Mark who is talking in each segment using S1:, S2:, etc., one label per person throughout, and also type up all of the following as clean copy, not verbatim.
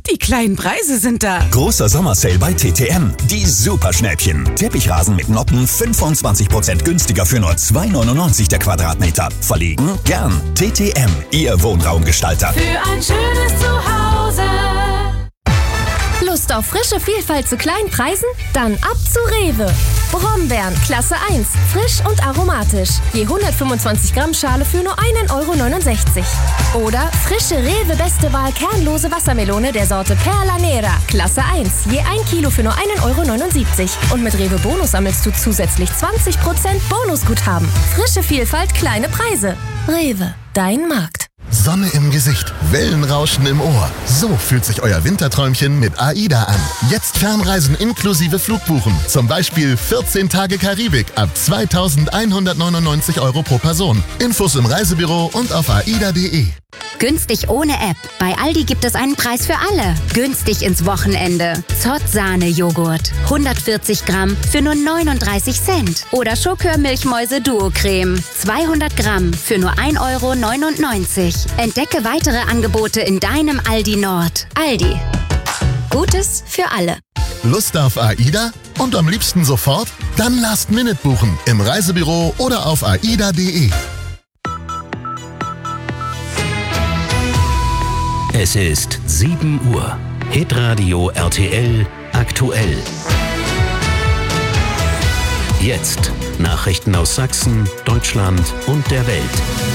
S1: Die kleinen Preise sind da.
S2: Großer Sommersale bei TTM. Die Superschnäppchen. Teppichrasen mit Noppen 25% günstiger für nur 2,99 der Quadratmeter. Verlegen? Gern. TTM, Ihr Wohnraumgestalter.
S3: Für ein schönes Zuhause.
S4: Lust auf frische Vielfalt zu kleinen Preisen? Dann ab zu Rewe. Brombeeren, Klasse 1, frisch und aromatisch. Je 125 Gramm Schale für nur 1,69 €. Oder frische Rewe Beste Wahl kernlose Wassermelone der Sorte Perla Nera, Klasse 1, je 1 Kilo für nur 1,79 €. Und mit Rewe Bonus sammelst du zusätzlich 20% Bonusguthaben. Frische Vielfalt, kleine Preise. Rewe, dein Markt.
S5: Sonne im Gesicht, Wellenrauschen im Ohr. So fühlt sich euer Winterträumchen mit AIDA an. Jetzt Fernreisen inklusive Flugbuchen. Zum Beispiel 14 Tage Karibik ab 2.199 € pro Person. Infos im Reisebüro und auf aida.de.
S6: Günstig ohne App. Bei Aldi gibt es einen Preis für alle. Günstig ins Wochenende. Zott-Sahne-Joghurt. 140 Gramm für nur 39 Cent. Oder Schokör-Milchmäuse Duo-Creme. 200 Gramm für nur 1,99 €. Entdecke weitere Angebote in deinem Aldi Nord. Aldi. Gutes für alle.
S5: Lust auf AIDA? Und am liebsten sofort? Dann Last-Minute buchen. Im Reisebüro oder auf aida.de.
S7: Es ist 7 Uhr. Hitradio RTL aktuell. Jetzt Nachrichten aus Sachsen, Deutschland und der Welt.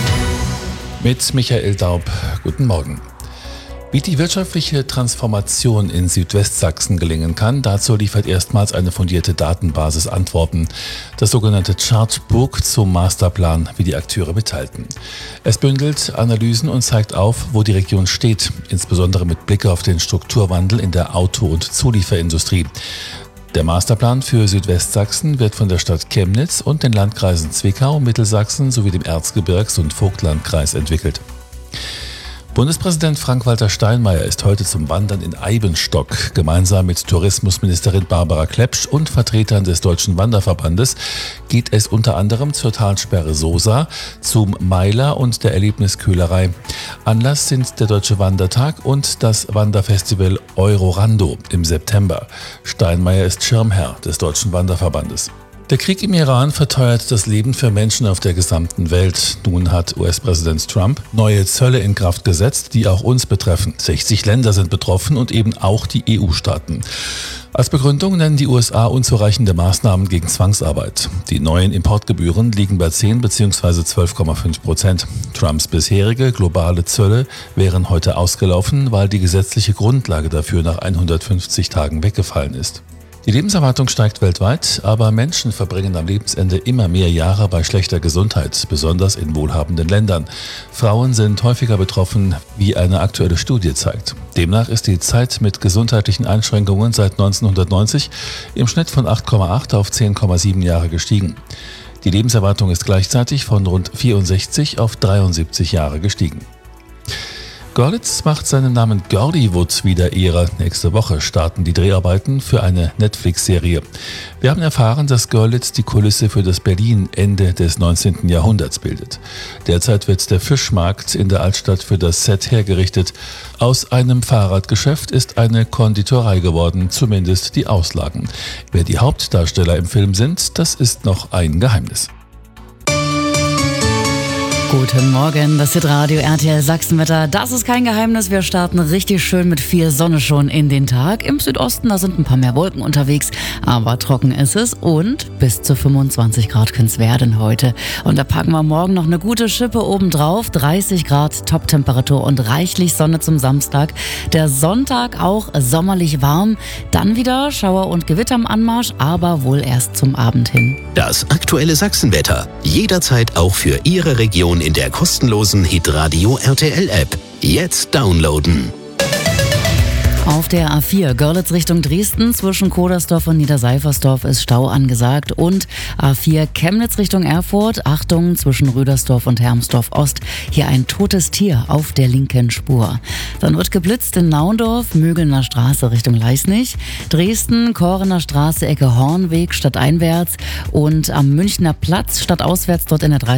S8: Mit Michael Daub. Guten Morgen. Wie die wirtschaftliche Transformation in Südwestsachsen gelingen kann, dazu liefert erstmals eine fundierte Datenbasis Antworten. Das sogenannte Chartbook zum Masterplan, wie die Akteure mitteilten. Es bündelt Analysen und zeigt auf, wo die Region steht, insbesondere mit Blick auf den Strukturwandel in der Auto- und Zulieferindustrie. Der Masterplan für Südwestsachsen wird von der Stadt Chemnitz und den Landkreisen Zwickau, Mittelsachsen sowie dem Erzgebirgs- und Vogtlandkreis entwickelt. Bundespräsident Frank-Walter Steinmeier ist heute zum Wandern in Eibenstock. Gemeinsam mit Tourismusministerin Barbara Klepsch und Vertretern des Deutschen Wanderverbandes geht es unter anderem zur Talsperre Sosa, zum Meiler und der Erlebniskühlerei. Anlass sind der Deutsche Wandertag und das Wanderfestival Eurorando im September. Steinmeier ist Schirmherr des Deutschen Wanderverbandes. Der Krieg im Iran verteuert das Leben für Menschen auf der gesamten Welt. Nun hat US-Präsident Trump neue Zölle in Kraft gesetzt, die auch uns betreffen. 60 Länder sind betroffen und eben auch die EU-Staaten. Als Begründung nennen die USA unzureichende Maßnahmen gegen Zwangsarbeit. Die neuen Importgebühren liegen bei 10 bzw. 12,5%. Trumps bisherige globale Zölle wären heute ausgelaufen, weil die gesetzliche Grundlage dafür nach 150 Tagen weggefallen ist. Die Lebenserwartung steigt weltweit, aber Menschen verbringen am Lebensende immer mehr Jahre bei schlechter Gesundheit, besonders in wohlhabenden Ländern. Frauen sind häufiger betroffen, wie eine aktuelle Studie zeigt. Demnach ist die Zeit mit gesundheitlichen Einschränkungen seit 1990 im Schnitt von 8,8 auf 10,7 Jahre gestiegen. Die Lebenserwartung ist gleichzeitig von rund 64 auf 73 Jahre gestiegen. Görlitz macht seinem Namen Görliwood wieder Ehre. Nächste Woche starten die Dreharbeiten für eine Netflix-Serie. Wir haben erfahren, dass Görlitz die Kulisse für das Berlin Ende des 19. Jahrhunderts bildet. Derzeit wird der Fischmarkt in der Altstadt für das Set hergerichtet. Aus einem Fahrradgeschäft ist eine Konditorei geworden, zumindest die Auslagen. Wer die Hauptdarsteller im Film sind, das ist noch ein Geheimnis.
S9: Guten Morgen, das Hitradio RTL Sachsenwetter. Das ist kein Geheimnis. Wir starten richtig schön mit viel Sonne schon in den Tag. Im Südosten, da sind ein paar mehr Wolken unterwegs, aber trocken ist es und bis zu 25 Grad können es werden heute. Und da packen wir morgen noch eine gute Schippe obendrauf. 30 Grad Top-Temperatur und reichlich Sonne zum Samstag. Der Sonntag auch sommerlich warm. Dann wieder Schauer und Gewitter am Anmarsch, aber wohl erst zum Abend hin.
S7: Das aktuelle Sachsenwetter. Jederzeit auch für Ihre Region in der kostenlosen Hitradio RTL App. Jetzt downloaden.
S9: Auf der A4 Görlitz Richtung Dresden zwischen Kodersdorf und Niederseifersdorf ist Stau angesagt und A4 Chemnitz Richtung Erfurt, Achtung, zwischen Rüdersdorf und Hermsdorf Ost, hier ein totes Tier auf der linken Spur. Dann wird geblitzt in Naundorf, Mögelner Straße Richtung Leisnig, Dresden, Korener Straße, Ecke Hornweg stadteinwärts und am Münchner Platz stadtauswärts dort in der